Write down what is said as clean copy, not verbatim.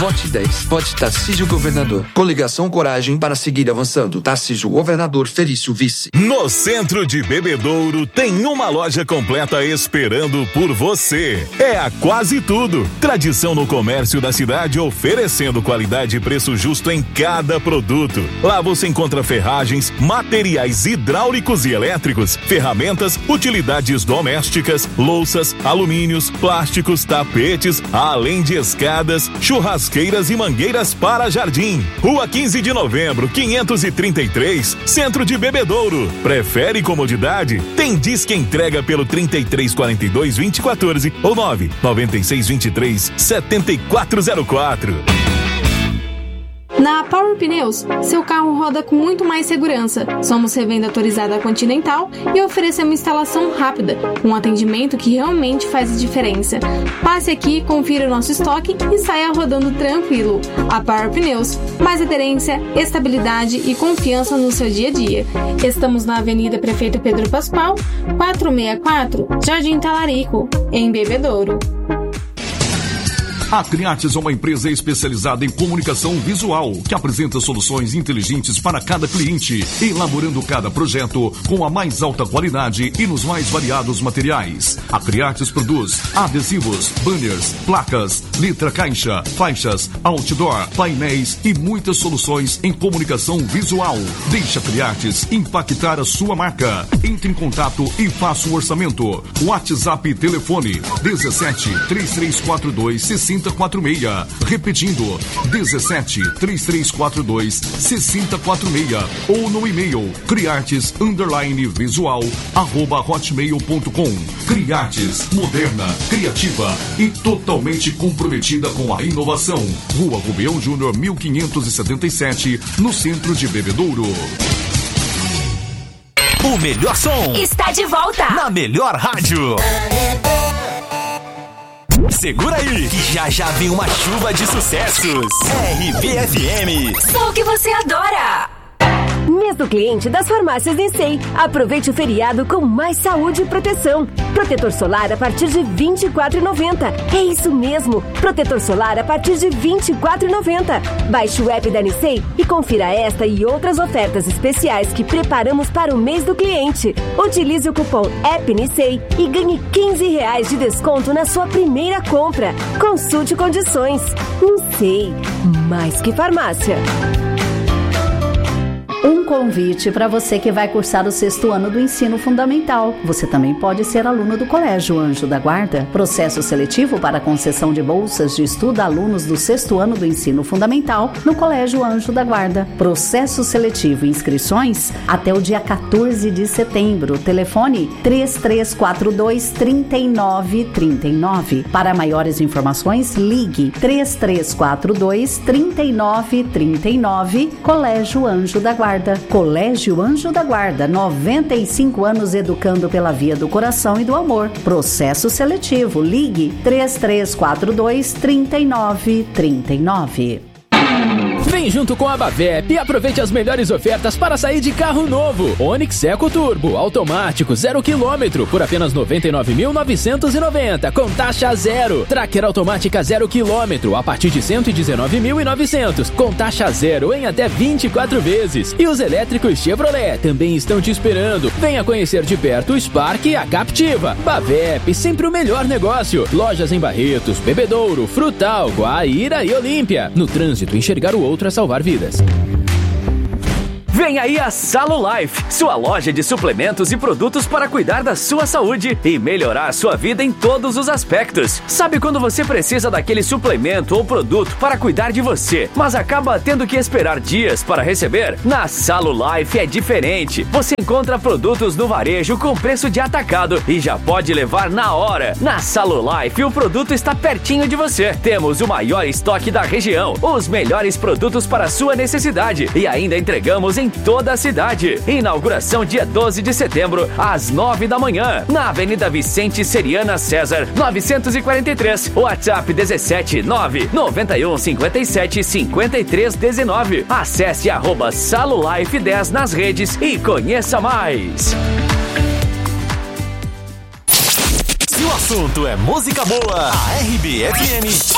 Vote 10. Vote Tarcísio Governador. Coligação Coragem para seguir avançando. Tarcísio Governador, Felício Vice. No centro de Bebedouro tem uma loja completa esperando por você. É a Quase Tudo. Tradição no comércio da cidade, oferecendo qualidade e preço justo em cada produto. Lá você encontra ferragens, materiais hidráulicos e elétricos, ferramentas, utilidades domésticas, louças, alumínios, plásticos, tapetes, além de escadas, churrasqueiras e mangueiras para jardim. Rua 15 de Novembro, 533, Centro de Bebedouro. Prefere comodidade? Tem disque entrega pelo 3342-2014 ou 99623-7404. Na Power Pneus, seu carro roda com muito mais segurança. Somos revenda autorizada Continental e oferecemos instalação rápida, um atendimento que realmente faz a diferença. Passe aqui, confira o nosso estoque e saia rodando tranquilo. A Power Pneus, mais aderência, estabilidade e confiança no seu dia a dia. Estamos na Avenida Prefeito Pedro Pascoal, 464, Jardim Talarico, em Bebedouro. A Criates é uma empresa especializada em comunicação visual, que apresenta soluções inteligentes para cada cliente, elaborando cada projeto com a mais alta qualidade e nos mais variados materiais. A Criates produz adesivos, banners, placas, letra caixa, faixas, outdoor, painéis e muitas soluções em comunicação visual. Deixe a Criates impactar a sua marca. Entre em contato e faça um orçamento. WhatsApp e telefone 17 3342 6046. Repetindo, 17 3342 6046 ou no e-mail criartes_visual@hotmail.com. Criartes, moderna, criativa e totalmente comprometida com a inovação. Rua Rubião Júnior 1577, no centro de Bebedouro. O melhor som está de volta na melhor rádio. Segura aí, que já vem uma chuva de sucessos. RBFM. Só o que você adora. Mês do cliente das farmácias Ensei. Aproveite o feriado com mais saúde e proteção. Protetor solar a partir de R$ 24,90. É isso mesmo, protetor solar a partir de R$ 24,90. Baixe o app da Ensei e confira esta e outras ofertas especiais que preparamos para o mês do cliente. Utilize o cupom AppNicei e ganhe R$ 15 de desconto na sua primeira compra. Consulte condições. Ensei, mais que farmácia. Um convite para você que vai cursar o 6º ano do ensino fundamental. Você também pode ser aluno do Colégio Anjo da Guarda. Processo seletivo para concessão de bolsas de estudo a alunos do 6º ano do ensino fundamental no Colégio Anjo da Guarda. Processo seletivo e inscrições até o dia 14 de setembro. Telefone 3342-3939. Para maiores informações, ligue 3342-3939. Colégio Anjo da Guarda. Colégio Anjo da Guarda, 95 anos educando pela via do coração e do amor. Processo seletivo. Ligue 3342-3939. Vem junto com a Bavep e aproveite as melhores ofertas para sair de carro novo. Onix Eco Turbo, automático, 0 km, por apenas R$ 99.990, com taxa zero. Tracker automática 0 km, a partir de R$ 119.900, com taxa zero em até 24 vezes. E os elétricos Chevrolet também estão te esperando. Venha conhecer de perto o Spark e a Captiva. Bavep, sempre o melhor negócio. Lojas em Barretos, Bebedouro, Frutal, Guaíra e Olímpia. No trânsito, enxergar o outro é salvar vidas. Vem aí a Salo Life, sua loja de suplementos e produtos para cuidar da sua saúde e melhorar a sua vida em todos os aspectos. Sabe quando você precisa daquele suplemento ou produto para cuidar de você, mas acaba tendo que esperar dias para receber? Na Salo Life é diferente. Você encontra produtos no varejo com preço de atacado e já pode levar na hora. Na Salo Life, o produto está pertinho de você. Temos o maior estoque da região, os melhores produtos para a sua necessidade e ainda entregamos em toda a cidade. Inauguração dia 12 de setembro, às 9 da manhã, na Avenida Vicente Seriana César, 943, WhatsApp 17 991 57 53 19. Acesse @SaloLife10 nas redes e conheça mais. Se o assunto é música boa, a RBFM